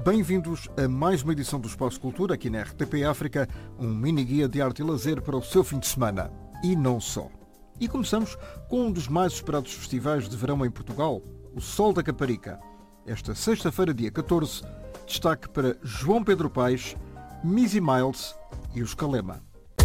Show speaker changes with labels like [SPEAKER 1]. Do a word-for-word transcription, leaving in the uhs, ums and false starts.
[SPEAKER 1] Bem-vindos a mais uma edição do Espaço Cultura, aqui na R T P África, um mini-guia de arte e lazer para o seu fim de semana. E não só. E começamos com um dos mais esperados festivais de verão em Portugal, o Sol da Caparica. Esta sexta-feira, dia catorze, destaque para João Pedro Paes, Missy Miles e os Calema.